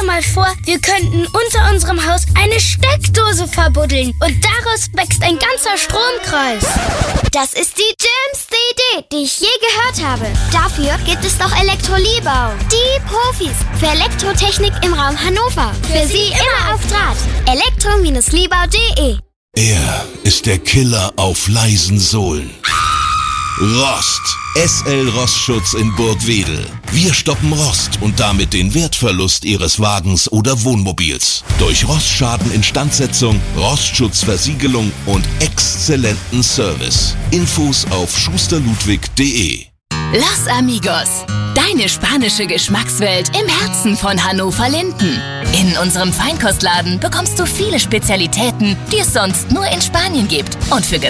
mal vor, wir könnten unter unserem Haus eine Steckdose verbuddeln und daraus wächst ein ganzer Stromkreis. Das ist die dümmste Idee, die ich je gehört habe. Dafür gibt es doch Elektrolibau. Die Profis für Elektrotechnik im Raum Hannover. Für Sie immer auf Draht. elektro-libau.de. Er ist der Killer auf leisen Sohlen. Rost. SL Rostschutz in Burgwedel. Wir stoppen Rost und damit den Wertverlust Ihres Wagens oder Wohnmobils. Durch Rostschadeninstandsetzung, Rostschutzversiegelung und exzellenten Service. Infos auf schusterludwig.de. Los Amigos, deine spanische Geschmackswelt im Herzen von Hannover-Linden. In unserem Feinkostladen bekommst du viele Spezialitäten, die es sonst nur in Spanien gibt. Und für